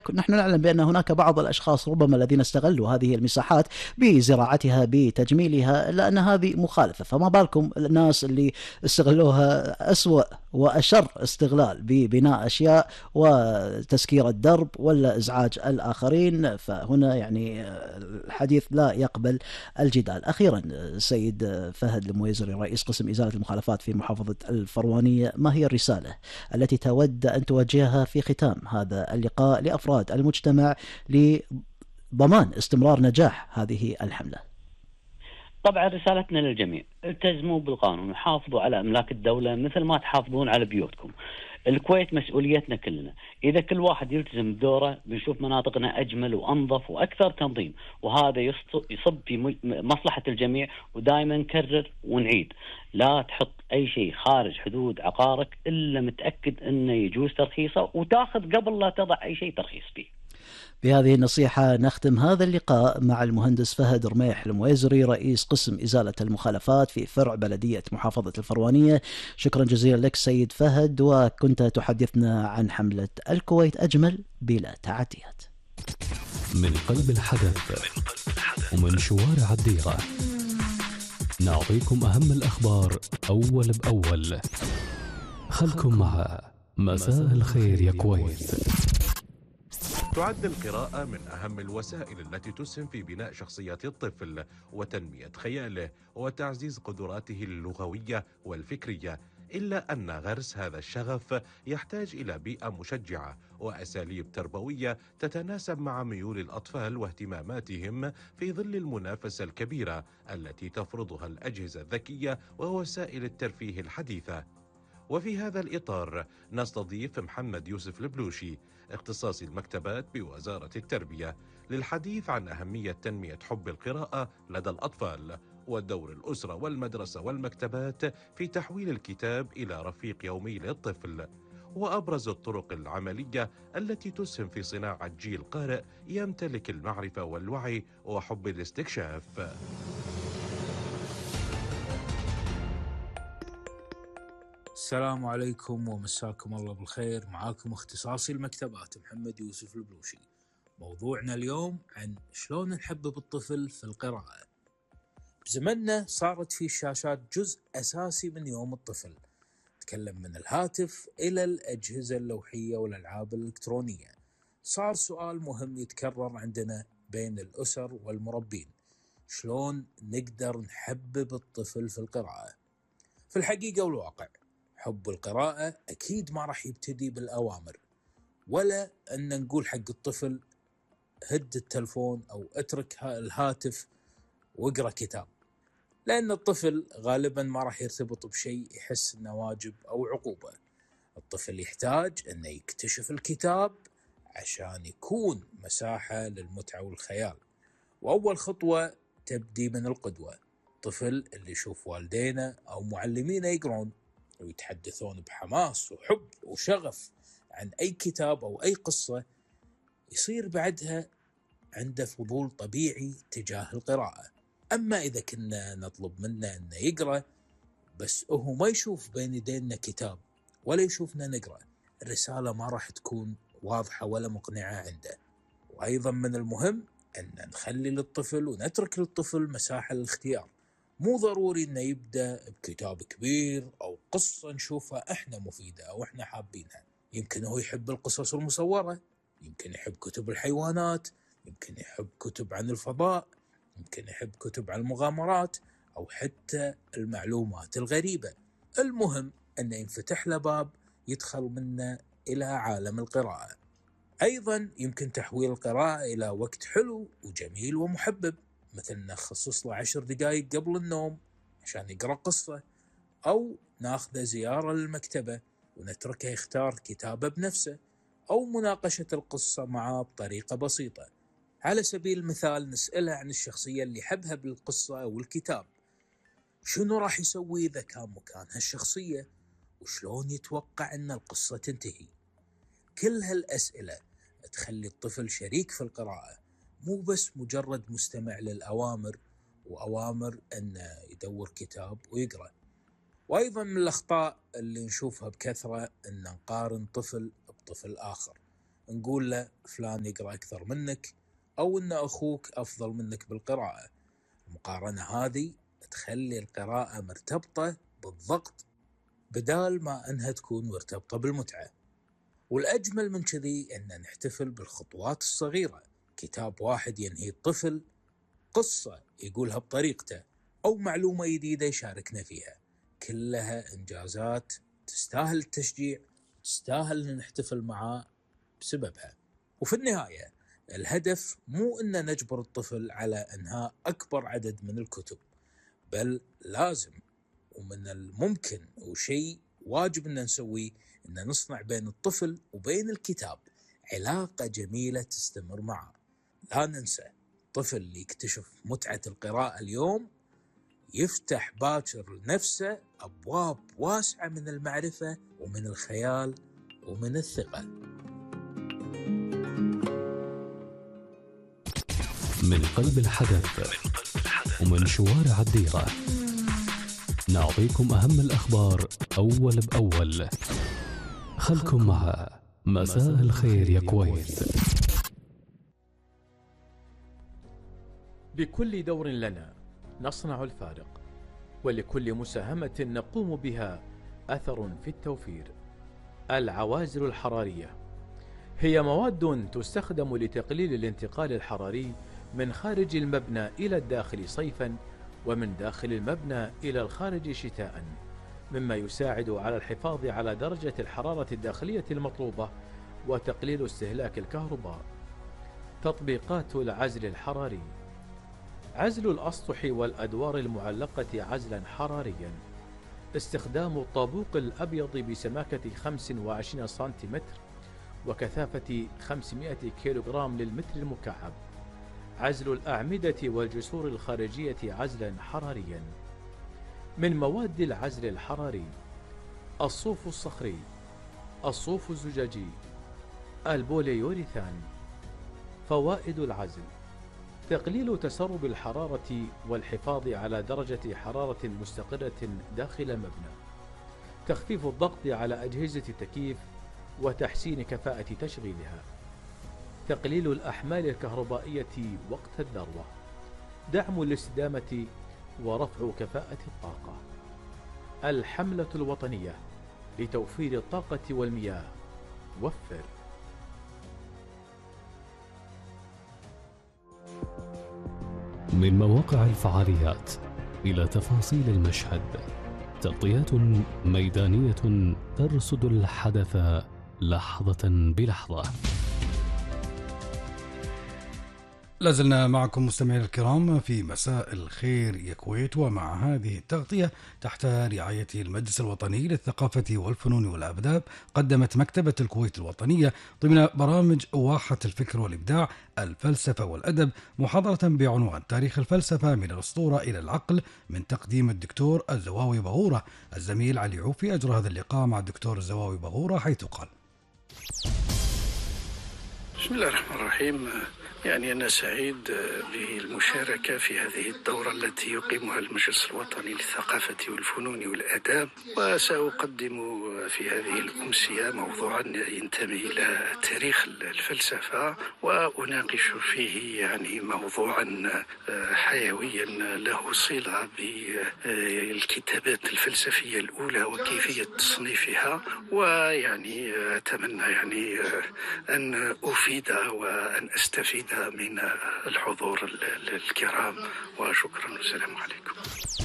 نحن نعلم بأن هناك بعض الأشخاص ربما الذين استغلوا هذه المساحات بزراعتها بتجميلها، إلا أن هذه مخالفة، فما بالكم الناس اللي استغلوها أسوأ وأشر استغلال ببناء أشياء وتسكير الدرب ولا إزعاج الآخرين. فهنا يعني الحديث لا يقبل الجدال. أخيرا سيد فهد المويزري رئيس قسم إزالة المخالفات في محافظة الفروانية، ما هي الرسالة التي تود أن توجهها في ختام هذا اللقاء لأفراد المجتمع لضمان استمرار نجاح هذه الحملة؟ طبعا رسالتنا للجميع: التزموا بالقانون وحافظوا على أملاك الدولة مثل ما تحافظون على بيوتكم. الكويت مسؤوليتنا كلنا، إذا كل واحد يلتزم بدوره بنشوف مناطقنا أجمل وأنظف وأكثر تنظيم، وهذا يصب في مصلحة الجميع. ودائما نكرر ونعيد: لا تحط أي شيء خارج حدود عقارك إلا متأكد أنه يجوز ترخيصه، وتاخذ قبل لا تضع أي شيء ترخيص فيه. بهذه النصيحة نختم هذا اللقاء مع المهندس فهد رميح المويزري رئيس قسم إزالة المخالفات في فرع بلدية محافظة الفروانية. شكرا جزيلا لك سيد فهد، وكنت تحدثنا عن حملة الكويت أجمل بلا تعديات. من قلب الحدث ومن شوارع الديرة نعطيكم أهم الأخبار أول بأول. خلكم مع مساء الخير يا كويت. تعد القراءة من أهم الوسائل التي تسهم في بناء شخصية الطفل وتنمية خياله وتعزيز قدراته اللغوية والفكرية، إلا أن غرس هذا الشغف يحتاج إلى بيئة مشجعة وأساليب تربوية تتناسب مع ميول الأطفال واهتماماتهم في ظل المنافسة الكبيرة التي تفرضها الأجهزة الذكية ووسائل الترفيه الحديثة. وفي هذا الإطار نستضيف محمد يوسف البلوشي، اختصاصي المكتبات بوزارة التربية، للحديث عن أهمية تنمية حب القراءة لدى الأطفال، ودور الأسرة والمدرسة والمكتبات في تحويل الكتاب إلى رفيق يومي للطفل، وأبرز الطرق العملية التي تسهم في صناعة جيل قارئ يمتلك المعرفة والوعي وحب الاستكشاف. السلام عليكم ومساكم الله بالخير. معاكم اختصاصي المكتبات محمد يوسف البلوشي. موضوعنا اليوم عن شلون نحبب الطفل في القراءة. بزمننا صارت في الشاشات جزء أساسي من يوم الطفل، تكلم من الهاتف إلى الأجهزة اللوحية والألعاب الإلكترونية. صار سؤال مهم يتكرر عندنا بين الأسر والمربين: شلون نقدر نحبب الطفل في القراءة؟ في الحقيقة والواقع حب القراءة أكيد ما راح يبتدي بالأوامر، ولا أن نقول حق الطفل هد التلفون أو اترك الهاتف واقرأ كتاب، لأن الطفل غالبا ما راح يرتبط بشيء يحس أنه واجب أو عقوبة. الطفل يحتاج أنه يكتشف الكتاب عشان يكون مساحة للمتعة والخيال. وأول خطوة تبدي من القدوة. الطفل اللي يشوف والدينا أو معلمينا يقرون ويتحدثون بحماس وحب وشغف عن أي كتاب أو أي قصة، يصير بعدها عنده فضول طبيعي تجاه القراءة. أما إذا كنا نطلب منه أنه يقرأ بس هو ما يشوف بين يدينا كتاب ولا يشوفنا نقرأ، الرسالة ما راح تكون واضحة ولا مقنعة عنده. وأيضا من المهم أن نخلي للطفل ونترك للطفل مساحة للاختيار. مو ضروري أنه يبدأ بكتاب كبير أو قصة نشوفها إحنا مفيدة أو إحنا حابينها. يمكن هو يحب القصص المصورة، يمكن يحب كتب الحيوانات، يمكن يحب كتب عن الفضاء، يمكن يحب كتب عن المغامرات أو حتى المعلومات الغريبة. المهم أنه ينفتح له باب يدخل منه إلى عالم القراءة. أيضا يمكن تحويل القراءة إلى وقت حلو وجميل ومحبب، مثل نخصص له 10 دقائق قبل النوم عشان يقرأ قصة، أو ناخذه زيارة للمكتبة ونتركه يختار كتابه بنفسه، أو مناقشة القصة معه بطريقة بسيطة. على سبيل المثال نسأله عن الشخصية اللي يحبها بالقصة أو الكتاب، شنو راح يسوي إذا كان مكان هالشخصية، وشلون يتوقع أن القصة تنتهي. كل هالأسئلة تخلي الطفل شريك في القراءة، مو بس مجرد مستمع للأوامر وأوامر أنه يدور كتاب ويقرأ. وأيضا من الأخطاء اللي نشوفها بكثرة أن نقارن طفل بطفل آخر، نقول له فلان يقرأ أكثر منك، أو أن أخوك أفضل منك بالقراءة. المقارنة هذه تخلي القراءة مرتبطة بالضغط بدال ما أنها تكون مرتبطة بالمتعة. والأجمل من كذي أن نحتفل بالخطوات الصغيرة، كتاب واحد ينهي الطفل، قصة يقولها بطريقته، أو معلومة جديدة يشاركنا فيها، كلها إنجازات تستاهل التشجيع، تستاهل أن نحتفل معاه بسببها. وفي النهاية الهدف مو أن نجبر الطفل على إنهاء أكبر عدد من الكتب، بل لازم ومن الممكن وشيء واجب أن نسويه أن نصنع بين الطفل وبين الكتاب علاقة جميلة تستمر معه. لا ننسى، الطفل اللي يكتشف متعة القراءة اليوم يفتح باكر لنفسه أبواب واسعة من المعرفة ومن الخيال ومن الثقة. من قلب الحدث ومن شوارع الديرة نعطيكم أهم الأخبار أول بأول. خلكم مع مساء الخير يا كويت. بكل دور لنا نصنع الفارق، ولكل مساهمة نقوم بها أثر في التوفير. العوازل الحرارية هي مواد تستخدم لتقليل الانتقال الحراري من خارج المبنى إلى الداخل صيفا، ومن داخل المبنى إلى الخارج شتاء، مما يساعد على الحفاظ على درجة الحرارة الداخلية المطلوبة وتقليل استهلاك الكهرباء. تطبيقات العزل الحراري: عزل الأسطح والأدوار المعلقة عزلا حراريا، استخدام الطابوق الأبيض بسماكة 25 سنتيمتر وكثافة 500 كيلوغرام للمتر المكعب. عزل الأعمدة والجسور الخارجية عزلا حراريا. من مواد العزل الحراري: الصوف الصخري، الصوف الزجاجي، البوليوريثان. فوائد العزل: تقليل تسرب الحرارة والحفاظ على درجة حرارة مستقرة داخل المبنى، تخفيف الضغط على أجهزة التكييف وتحسين كفاءة تشغيلها، تقليل الأحمال الكهربائية وقت الذروة، دعم الاستدامة ورفع كفاءة الطاقة. الحملة الوطنية لتوفير الطاقة والمياه، وفر. من مواقع الفعاليات إلى تفاصيل المشهد، تغطيات ميدانية ترصد الحدث لحظة بلحظة. لازلنا معكم مستمعين الكرام في مساء الخير يا كويت، ومع هذه التغطية تحت رعاية المجلس الوطني للثقافة والفنون والآداب قدمت مكتبة الكويت الوطنية ضمن برامج واحة الفكر والإبداع الفلسفة والأدب محاضرة بعنوان تاريخ الفلسفة من الأسطورة إلى العقل، من تقديم الدكتور الزواوي بغورة. الزميل علي عوفي أجرى هذا اللقاء مع الدكتور الزواوي بغورة، حيث قال: بسم الله الرحمن الرحيم. يعني أنا سعيد بالمشاركة في هذه الدورة التي يقيمها المجلس الوطني للثقافة والفنون والآداب، وسأقدم في هذه الأمسية موضوعا ينتمي إلى تاريخ الفلسفة، وأناقش فيه يعني موضوعا حيويا له صلة بالكتابات الفلسفية الأولى وكيفية تصنيفها، ويعني أتمنى يعني أن أفيد وأن أستفيد من الحضور الكرام، وشكرا والسلام عليكم.